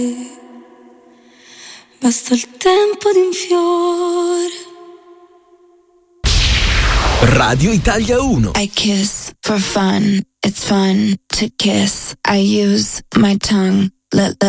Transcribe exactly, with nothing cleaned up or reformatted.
Basta il tempo di un fiore. Radio Italia uno. I kiss for fun. It's fun to kiss. I use my tongue. Let, let